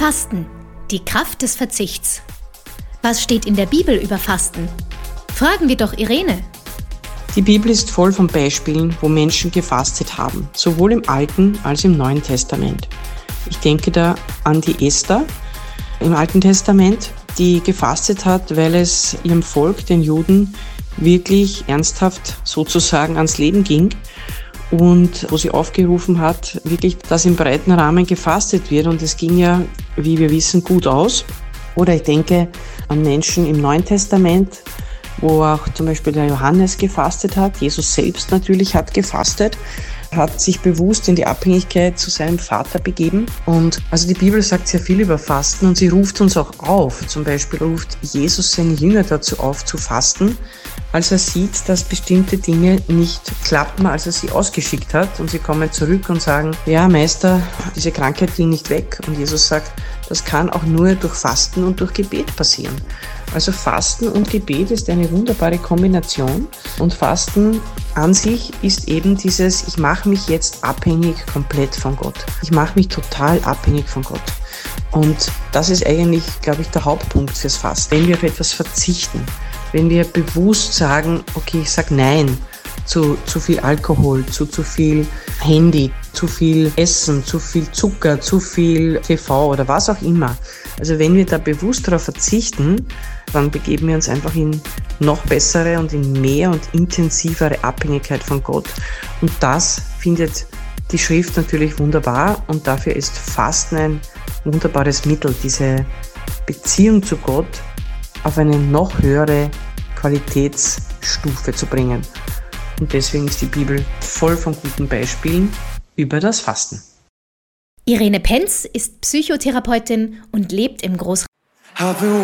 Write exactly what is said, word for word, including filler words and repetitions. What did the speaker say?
Fasten, die Kraft des Verzichts. Was steht in der Bibel über Fasten? Fragen wir doch Irene. Die Bibel ist voll von Beispielen, wo Menschen gefastet haben, sowohl im Alten als im Neuen Testament. Ich denke da an die Esther im Alten Testament, die gefastet hat, weil es ihrem Volk, den Juden, wirklich ernsthaft sozusagen ans Leben ging und wo sie aufgerufen hat, wirklich, dass im breiten Rahmen gefastet wird, und es ging ja, wie wir wissen, gut aus. Oder ich denke an Menschen im Neuen Testament, wo auch zum Beispiel der Johannes gefastet hat. Jesus selbst natürlich hat gefastet, hat sich bewusst in die Abhängigkeit zu seinem Vater begeben. Und also die Bibel sagt sehr viel über Fasten und sie ruft uns auch auf. Zum Beispiel ruft Jesus seine Jünger dazu auf, zu fasten, als er sieht, dass bestimmte Dinge nicht klappen, als er sie ausgeschickt hat. Und sie kommen zurück und sagen, ja Meister, diese Krankheit ging nicht weg. Und Jesus sagt, das kann auch nur durch Fasten und durch Gebet passieren. Also Fasten und Gebet ist eine wunderbare Kombination. Und Fasten an sich ist eben dieses, ich mache mich jetzt abhängig komplett von Gott. Ich mache mich total abhängig von Gott. Und das ist eigentlich, glaube ich, der Hauptpunkt fürs Fasten. Wenn wir auf etwas verzichten, wenn wir bewusst sagen, okay, ich sage Nein zu zu viel Alkohol, zu zu viel Handy, zu viel Essen, zu viel Zucker, zu viel T V oder was auch immer. Also wenn wir da bewusst darauf verzichten, dann begeben wir uns einfach in noch bessere und in mehr und intensivere Abhängigkeit von Gott. Und das findet die Schrift natürlich wunderbar, und dafür ist Fasten ein wunderbares Mittel, diese Beziehung zu Gott auf eine noch höhere Qualitätsstufe zu bringen. Und deswegen ist die Bibel voll von guten Beispielen über das Fasten. Irene Penz ist Psychotherapeutin und lebt im Großraum